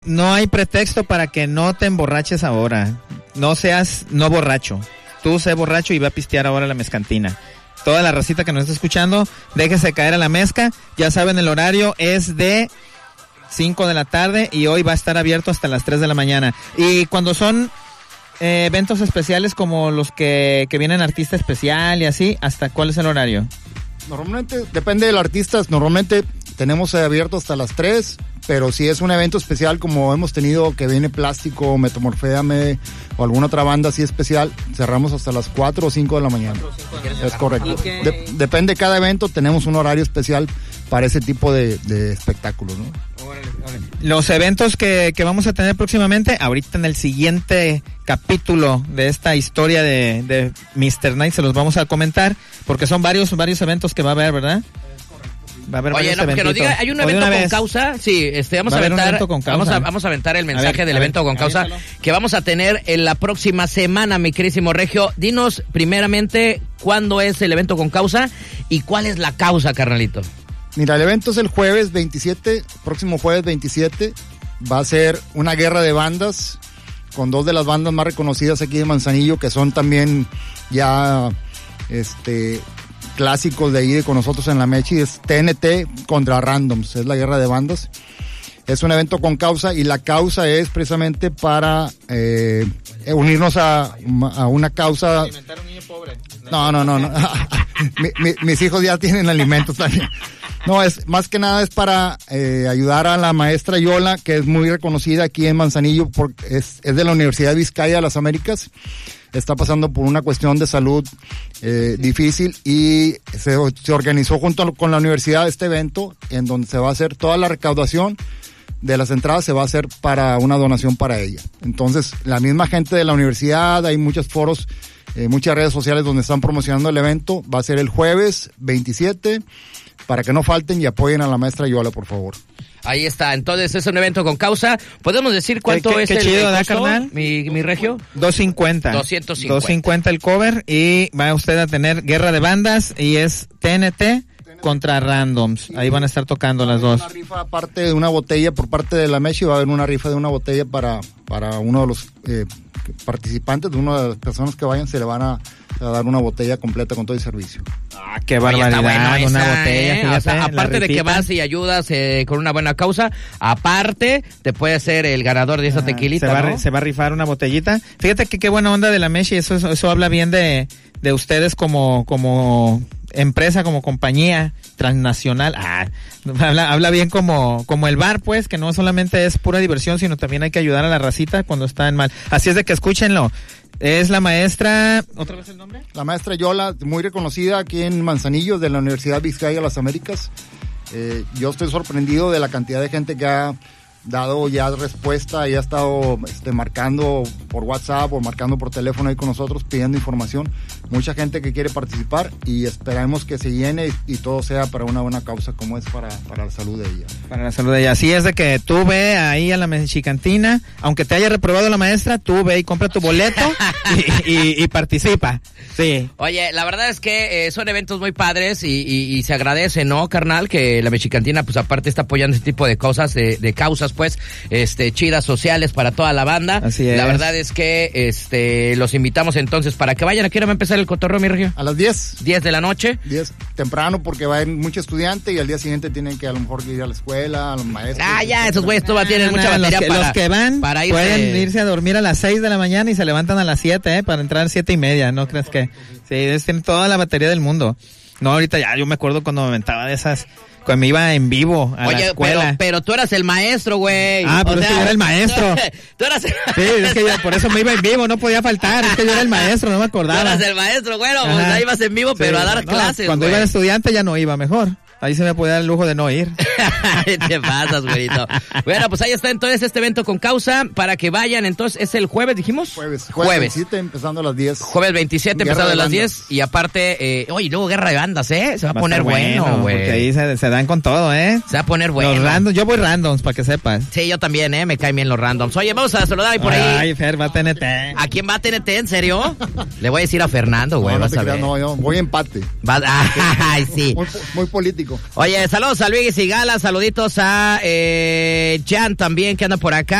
No hay pretexto para que no te emborraches ahora. No seas no borracho. Tú sé borracho y ve a pistear ahora a la mezcantina. Toda la racita que nos está escuchando, déjese caer a la mezca. Ya saben, el horario es de 5 de la tarde y hoy va a estar abierto hasta las 3 de la mañana. Y cuando son eventos especiales como los que vienen artista especial y así, ¿hasta cuál es el horario? Normalmente, depende del artista, normalmente tenemos abierto hasta las 3, pero si es un evento especial como hemos tenido que viene Plástico, Metamorféame o alguna otra banda así especial, cerramos hasta las 4 o 5 de la mañana. Es correcto. Depende de cada evento, tenemos un horario especial para ese tipo de espectáculos, ¿no? Los eventos que vamos a tener próximamente, ahorita en el siguiente capítulo de esta historia de Mr. Night se los vamos a comentar, porque son varios eventos que va a haber, ¿verdad? Va a haber. Oye, no, que nos diga, hay un evento con causa, sí, vamos a aventar el mensaje del evento con causa que vamos a tener en la próxima semana, mi querísimo Regio. Dinos primeramente cuándo es el evento con causa y cuál es la causa, carnalito. Mira, el evento es el jueves 27, próximo jueves 27, va a ser una guerra de bandas con dos de las bandas más reconocidas aquí de Manzanillo, que son también ya clásicos de ahí con nosotros en la Mechi. Es TNT contra Randoms, es la guerra de bandas. Es un evento con causa y la causa es precisamente para unirnos a una causa. Alimentar a un niño pobre. No. Mis hijos ya tienen alimentos también. No, es más que nada es para ayudar a la maestra Yola, que es muy reconocida aquí en Manzanillo, porque es de la Universidad de Vizcaya de las Américas. Está pasando por una cuestión de salud difícil y se organizó junto con la universidad este evento en donde se va a hacer toda la recaudación de las entradas, se va a hacer para una donación para ella. Entonces, la misma gente de la universidad, hay muchos foros, muchas redes sociales donde están promocionando el evento. Va a ser el jueves 27, para que no falten y apoyen a la maestra Yola, por favor. Ahí está, entonces es un evento con causa. ¿Podemos decir cuánto es el chido, costo, carnal? Mi Regio? 250 el cover y va usted a tener guerra de bandas y es TNT contra Randoms. Ahí van a estar tocando las dos. Una rifa aparte de una botella por parte de la Mechi, va a haber una rifa de una botella para uno de los participantes, de una de las personas que vayan, se le van a dar una botella completa con todo el servicio. Ah, qué barbaridad, bueno una botella. Fíjate, o sea, aparte de que vas y ayudas con una buena causa, aparte te puede ser el ganador de esa tequilita, se va a rifar una botellita. Fíjate que qué buena onda de la Mechi, eso habla bien de ustedes como empresa, como compañía transnacional. Habla bien como el bar, pues, que no solamente es pura diversión, sino también hay que ayudar a la racita cuando está en mal. Así es de que escúchenlo. Es la maestra, ¿otra vez el nombre? La maestra Yola, muy reconocida aquí en Manzanillo, de la Universidad Vizcaya de las Américas. Yo estoy sorprendido de la cantidad de gente que ha dado ya respuesta y ha estado marcando por WhatsApp o marcando por teléfono ahí con nosotros pidiendo información. Mucha gente que quiere participar y esperamos que se llene y todo sea para una buena causa como es para la salud de ella. Para la salud de ella. Así es de que tú ve ahí a la mexicantina, aunque te haya reprobado la maestra, tú ve y compra tu boleto y participa. Sí. Oye, la verdad es que son eventos muy padres y se agradece, ¿no, carnal? Que la mexicantina, pues aparte está apoyando este tipo de cosas, de causas, pues, chidas, sociales para toda la banda. Así es. La verdad es que los invitamos entonces para que vayan. ¿A qué hora va a empezar el cotorreo, mi Regio? A las 10. 10 de la noche. 10 temprano, porque va a haber mucho estudiante y al día siguiente tienen que a lo mejor ir a la escuela, a los maestros. Ya, esos güeyes tienen mucha batería los que van pueden irse a dormir a las 6 de la mañana y se levantan a las 7, para entrar a 7:30, ¿no crees que? Sí, tienen toda la batería del mundo. No, ahorita ya, yo me acuerdo cuando me aventaba de esas, cuando me iba en vivo a la escuela. Pero tú eras el maestro, güey. Pero es que yo era el maestro. Tú eras Sí, es que por eso me iba en vivo, no podía faltar. Es que yo era el maestro, no me acordaba. Tú eras el maestro, bueno, pues ahí ibas en vivo, pero a dar clases, cuando iba de estudiante ya no iba mejor. Ahí se me podía dar el lujo de no ir. Te pasas, güerito. Bueno, pues ahí está entonces este evento con causa para que vayan. Entonces, ¿es el jueves, dijimos? Jueves 27, empezando a las 10. Jueves 27, empezando a las 10. Y aparte, luego guerra de bandas, ¿eh? Se va a poner bueno, güey. Porque ahí se dan con todo, ¿eh? Se va a poner bueno. Los randoms, yo voy randoms, para que sepas. Sí, yo también, Me caen bien los randoms. Oye, vamos a saludar ahí por ahí. Ay, Fer, va a TNT. ¿A quién va a TNT, en serio? Le voy a decir a Fernando, güey, vas a ver. No, yo voy empate. Ay, sí. Muy político. México. Oye, saludos a Luis y Gala, saluditos a Jan también, que anda por acá.